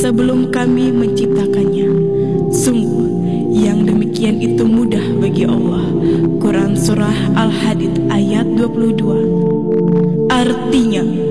sebelum kami menciptakannya. Sungguh, yang demikian itu mudah bagi Allah. Quran Surah Al-Hadid ayat 22. Artinya,